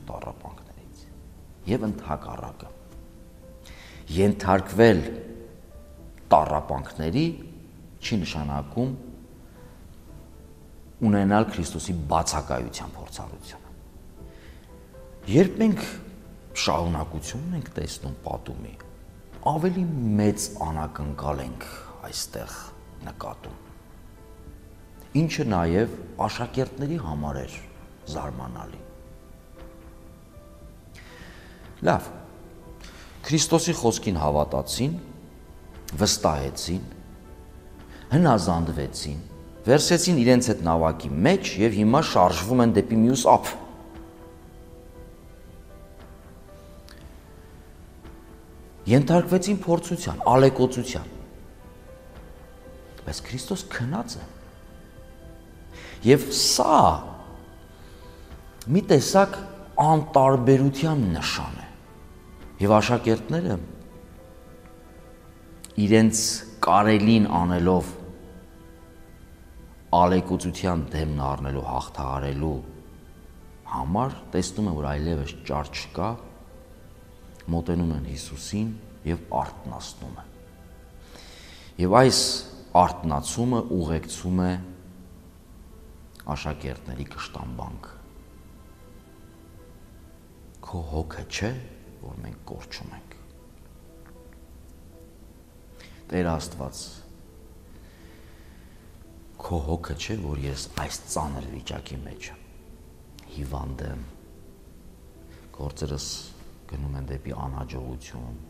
տառապանքներից։ Եվ ընդհակառակը, ենթարկվել տառապանքների չի նշանակում ունենալ Քրիստոսի բացակայության փորձառությունը։ Երբ մենք շարունակություն ենք տեսնում պատումի, ավելի մեծ անակնկալ ենք այստեղ նկատում, ինչը նաև աշակերտների համար էր զարմանալի։ Լավ, Քրիստոսի խոսքին հավատացին, վստահեցին, հնազանդվեցին, վերցրեցին իրենց հետ նավակի մեջ և հիմա շարժվում են դեպի մյուս ափ։ Ենթարկվեցին փորձության, ալեկոծության, բայց Քրիստոս քնած է։ Եվ սա մի տեսակ անտարբերության նշան է։ Եվ աշակերտները իրենց կարելին անելով ալեկոծության դեմն առնելու, հաղթահարելու համար տեսնում են, որ այլևս ճար չկա, մոտենում են Հիսուսին և արթնացնում են։ Եվ այս արթնացումը ուղեկցում է աշակերտների կշտամբանք։ Քո հոգը չէ, որ մենք կորչում ենք։ Տեր Աստված, քո հոգը չէ, որ ես այս ծանր վիճակի մեջ եմ, հիվանդ եմ, գործերս գնում են դեպի անհաջողություն։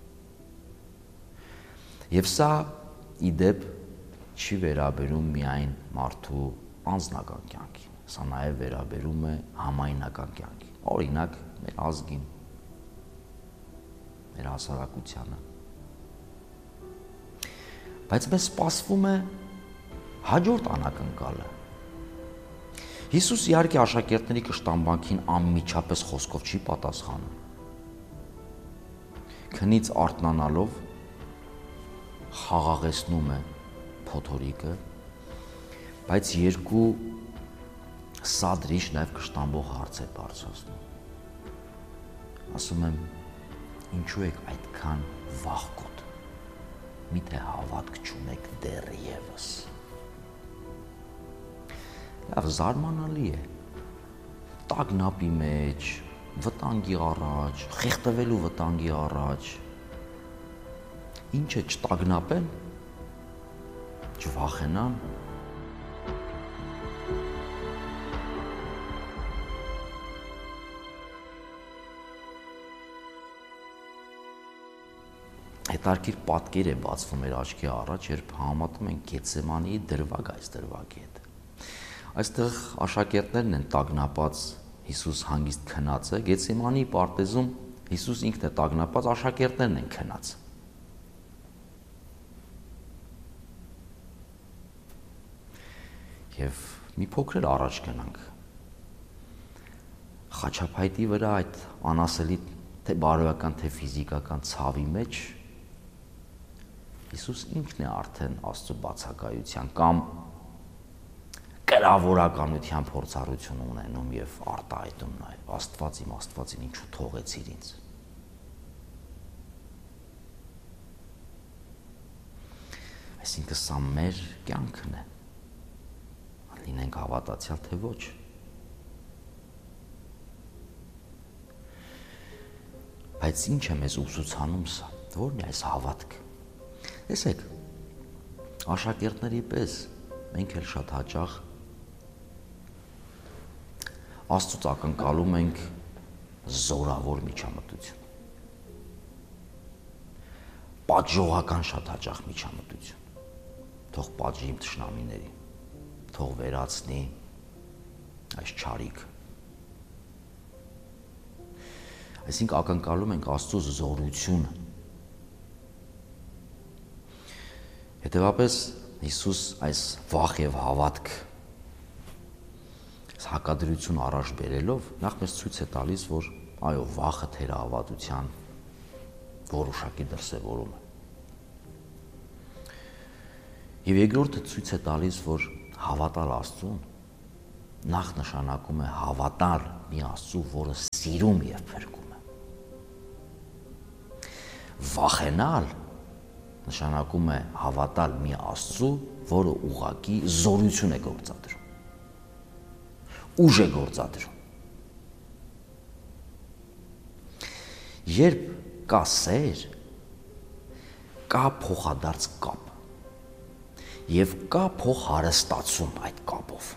Եվ սա ի դեպ չի վերաբերում միայն մարդու անձնական կյանքին, սա նաև վերաբերում է համայնական կյանքին, օրինակ մեր ազգին, մեր հասարակությանը։ Բայց մեզ սպասվում է հաջորդ անակնկալը։ Հիսուս իհարկե աշակերտների կշտամբանքին անմիջապես խոսքով չի պատասխանում։ Քնից արթնանալով խաղաղեցնում է փոթորիկը, բայց երկու սադրիչ նաև կշտամբող հարց է բարձրացնում։ Ասում եմ, ինչու եք այդքան վախկոտ, միթե հավատք չունեք դեռևս։ Լավ, զարմանալի է, տագնապի մեջ, վտանգի առաջ, խեղդվելու վտանգի առաջ, ինչ է չտագնապեն, չվախենան։ Հետարքիր պատկեր է բացվում մեր աչքի առաջ, երբ համատում են Գեթսեմանի դրվագ այս դրվագի հետ։ Այստեղ աշակերտներն են տագնապած, Հիսուս հանգիստ քնած է, Գեթսեմանի պարտեզում Հիսուս ինքն է տագնապած, աշակերտներն են քնած։ Եվ մի փոքր առաջ գնանք։ Խաչափայտի վրա այդ անասելի թե բարոյական, թե ֆիզիկական ցավի մեջ Հիսուս ինքն է արդեն Աստծո բացակայության կամ կրավորականության փորձառություն ունենում եւ արտահայտում նաեւ Աստված իմ Աստվածին ինչու թողեցիր ինձ։ Այսինքն սա մեր կյանքն է։ Լինենք հավատացյալ թե ոչ։ Բայց ինչ է մեզ ուսուցանում սա, որն է այս հավատքը։ Տեսեք, աշակերտների պես մենք էլ շատ հաճախ Աստծուց ակնկալում ենք զորավոր միջամտություն, պատժողական շատ հաճախ միջամտություն, թող պատժի իմ թշնամիներին, թող վերացնի այս չարիքը։ Այսինքն ակնկալում ենք Աստծո զորությունը։ Հետևաբար Հիսուս այս վախ եւ հավատք հակադրություն առաջ բերելով նախ մեզ ցույց է տալիս, որ այո, վախը թերահավատության որոշակի դրսևորում է։ Եվ երկրորդը ցույց է տալիս, որ հավատալ Աստծուն նախ նշանակում է հավատալ մի Աստծու, որը սիրում եւ փրկում է։ Վախենալ նշանակում է հավատալ մի Աստծու, որը ուղղակի զորություն է գործադրում, ուժ է գործադրում։ Երբ կա սեր, կա փոխադարձ կապ եւ կա փոխհարստացում այդ կապով։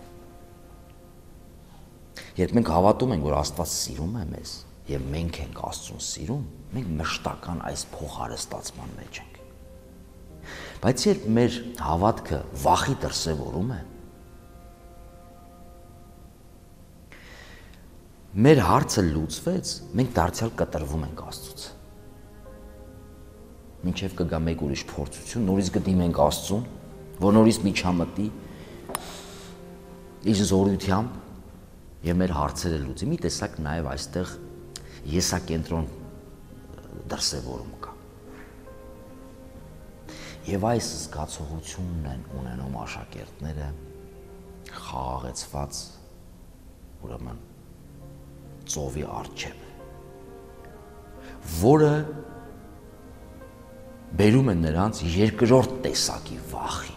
Երբ մենք հավատում ենք, որ Աստված սիրում է մեզ եւ մենք ենք Աստծուն սիրում, մենք մշտական այս փոխհարստացման մեջ ենք։ Բայց երբ մեր հավատքը վախի դրսևորում է, մեր հարցը լուծվեց, մենք դարձյալ կտրվում ենք Աստծուց։ Մինչև կգա մեկ ուրիշ փորձություն, նորից կդիմենք Աստծուն, որ նորից միջամտի իր զորությամբ եւ մեր հարցերը լուծի։ Մի տեսակ նաեւ այստեղ եսակենտրոն դրսևորում կա։ Եվ այս զգացողությունն են ունենում աշակերտները խաղաղեցված ուրեմն ծովի առջև, որը բերում է նրանց երկրորդ տեսակի վախի։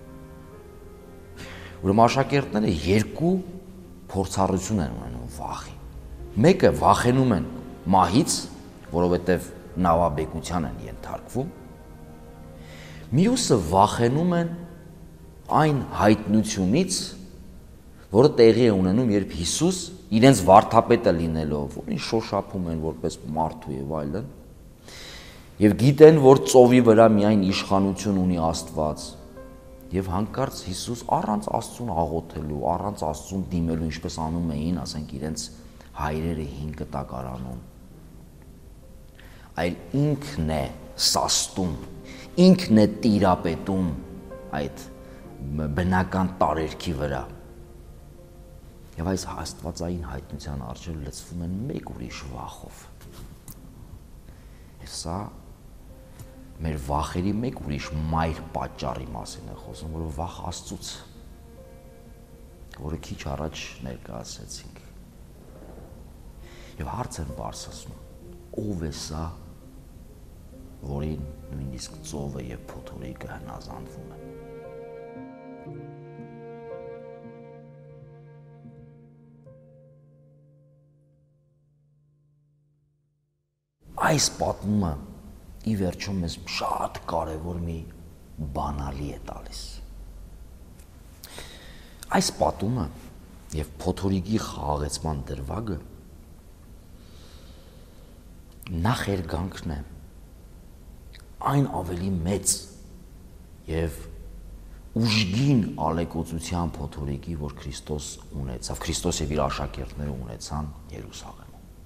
Ուրեմն աշակերտները երկու փորձառություն են ունենում վախի։ Մեկը վախենում են մահից, որովհետև նավաբեկության են ենթարկվում։ Մյուսը վախենում են այն հայտնությունից, որը տեղի է ունենում, երբ Հիսուս իրենց վարդապետը լինելով, որին շոշափում են որպես մարդու եւ այլն, եւ գիտեն, որ ծովի վրա միայն իշխանություն ունի Աստված, եւ հանկարծ Հիսուս առանց Աստծուն աղոթելու, առանց Աստծուն դիմելու, ինչպես անում էին, ասենք իրենց հայրերը հին կտակարանում, այլ ինքն է սաստում, ինքն է տիրապետում այդ բնական տարերքի վրա։ Եվ այս աստվածային հայտնության առջև լցվում են մեկ ուրիշ վախով։ Եվ սա մեր վախերի մեկ ուրիշ մայր պատճառի մասին է խոսում, որը վախ Աստծուց, որը քիչ առաջ ներկայացրեցինք։ Եվ հարց են բարձրացնում, ով է սա, որին նույնիսկ ծովը եւ փոթորիկը հնազանդվում են։ Այս պատմումը ի վերջո մեզ շատ կարևոր մի բանալի է տալիս։ Այս պատումը եւ փոթորիկի խաղաղեցման դրվագը նախերգանքն է այն ավելի մեծ եւ ուժգին ալեկոծության փոթորիկի, որ Քրիստոս ունեցավ, Քրիստոս եւ իր աշակերտները ունեցան Երուսաղեմում։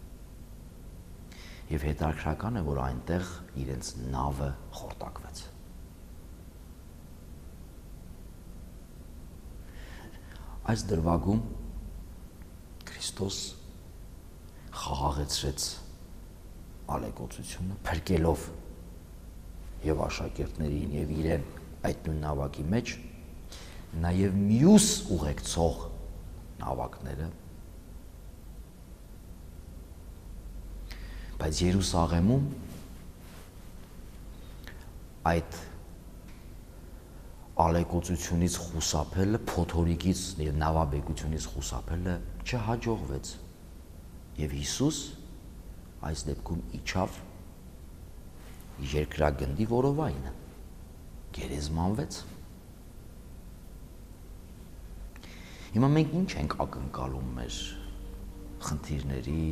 Եվ հետաքրքրական է, որ այնտեղ իրենց նավը խորտակվեց։ Այս դրվագում Քրիստոս խաղաղեցրեց ալեկոծությունը, փրկելով եւ աշակերտներին եւ իրեն այդ նույն նավակի մեջ, նաեւ մյուս ուղեկցող նավակները, բայց Երուսաղեմում այդ ալեկոծությունից խուսափելը, փոթորիկից եւ նավաբեկությունից խուսափելը չհաջողվեց։ Եվ Հիսուս այս դեպքում իջավ երկրագնդի որովայնը, գերեզմանվեց։ Հիմա մենք ինչ ենք ակնկալում մեր խնդիրների,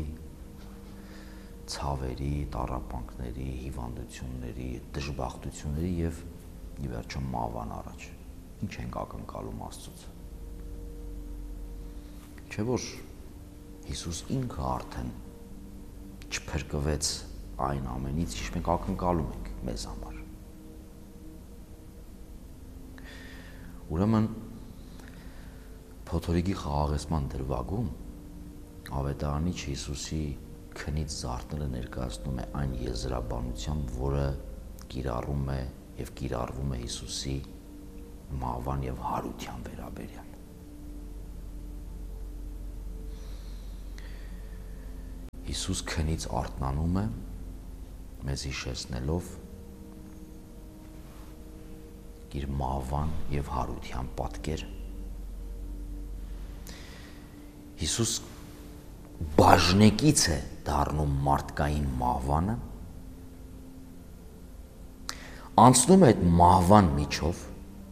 ցավերի, տառապանքների, հիվանդությունների, դժբախտությունների եւ ի վերջո մահվան առաջ։ Ինչ ենք ակնկալում Աստծուց։ Չէ՞ որ Հիսուս ինքը արդեն չփրկվեց այն ամենից, ինչ մենք ակնկալում ենք մեզ համար։ Ուրեմն փոթորիկի խաղաղեցման դրվագում Ավետարանիչ Հիսուսի քնից զարթնելը ներկայացնում է այն եզրաբանությամբ, որը կիրառում է եւ կիրառվում է Հիսուսի մահվան եւ հարության վերաբերյալ։ Հիսուս քնից արթնանում է, մեզ հիշեցնելով իր մահվան և հարության պատկերը։ Հիսուս բաժնեկից է դառնում մարդկային մահվանը, անցնում է այդ մահվան միջով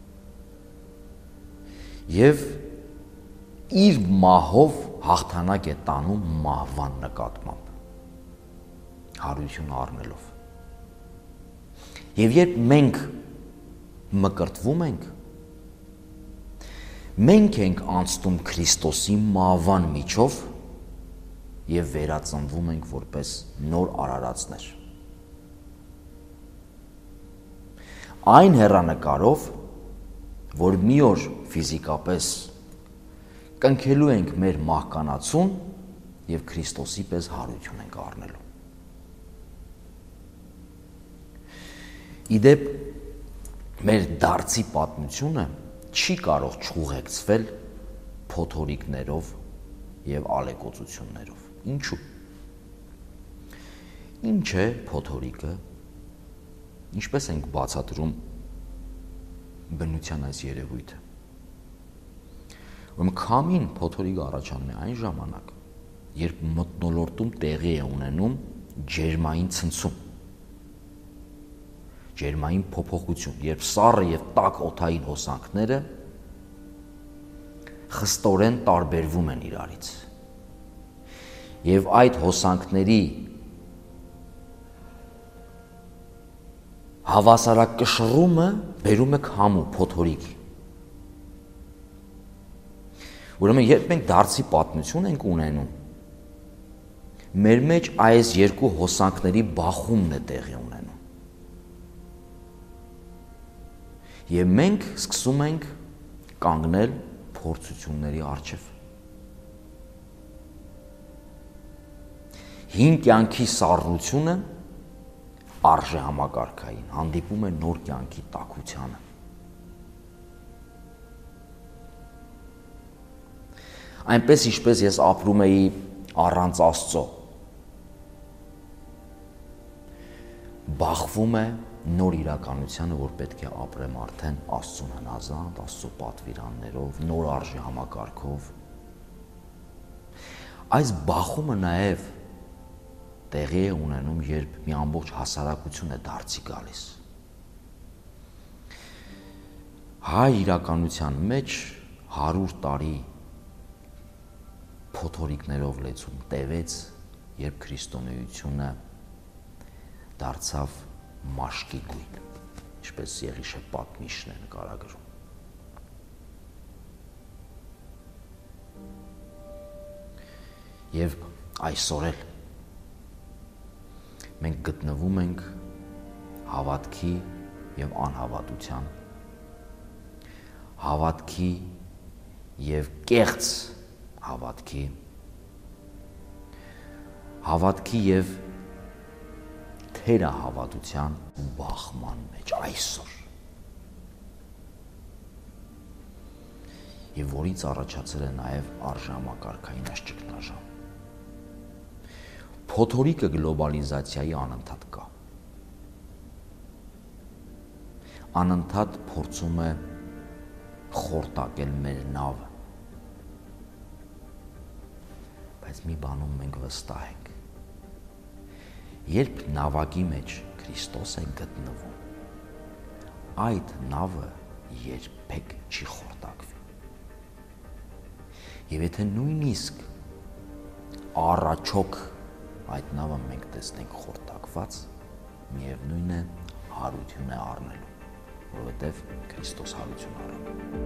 և իր մահով հաղթանակ է տանում մահվան նկատմամբ, հարություն առնելով։ Եվ երբ մենք մկրտվում ենք, մենք ենք անցնում Քրիստոսի մահվան միջով և վերածնվում ենք որպես նոր արարածներ։ Այն հեռանկարով, որ մի օր ֆիզիկապես կնքելու ենք մեր մահկանացուն և Քրիստոսի պես հարություն ենք առնելու։ Իդեպ, մեր դարձի պատմությունը չի կարող չուղեկցվել փոթորիկներով և ալեկոծություններով։ Ինչու՞։ Ինչ է փոթորիկը, ինչպես ենք բացատրում բնության այս երևույթը։ Ուրեմն քամին փոթորիկը առաջանում է այն ժամանակ, երբ մթնոլորտում տեղի է ունենում ջերմային ցնցում, ջերմային փոփոխություն, երբ սառը և տաք օդային հոսանքները խստորեն տարբերվում են իրարից։ Եվ այդ հոսանքների հավասարակշռումը բերում է քամու, փոթորիկ։ Ուրեմն, երբ մենք դարձի պատմություն ենք ունենում, մեր մեջ այս երկու հոսանքների բախումն է տեղի ունենում։ Եվ մենք սկսում ենք կանգնել փորձությունների առջև։ Հին կյանքի սառնությունը արժեհամակարգային հանդիպում է նոր կյանքի տաքությանը։ Այնպես, ինչպես ես ապրում էի առանց Աստծո, բախվում է նոր իրականությանը, որ պետք է ապրեմ արդեն Աստծուն հնազանդ, Աստծո պատվիրաններով, նոր արժեհամակարգով։ Այս բախումը նաև տեղի է ունենում, երբ մի ամբողջ հասարակություն է դարձի գալիս։ Հայ իրականության մեջ 100 տարի փոթորիկներով լեցուն տևեց, երբ քրիստոնեությունը դարձավ մաշկի գույն, ինչպես Եղիշե պատմիչն է նկարագրում։ Եվ այսօր էլ մենք գտնվում ենք հավատքի և անհավատության, հավատքի և կեղծ հավատքի, հավատքի և թերահավատության բախման մեջ այսօր, և որից առաջացել է նաև արժեհամակարգային այս ճգնաժամ։ Փոթորիկը գլոբալիզացիայի անընդհատ կա։ Անընդհատ փորձում է խորտակել մեր նավը, բայց մի բանում մենք վստահ ենք. երբ նավակի մեջ Քրիստոս է գտնվում, այդ նավը երբեք չի խորտակվի։ Եվ եթե նույնիսկ առաջոք այդ նավը մենք տեսնենք խորտակված, միևնույն է հարություն է առնելու, որովհետև Քրիստոս հարություն առավ։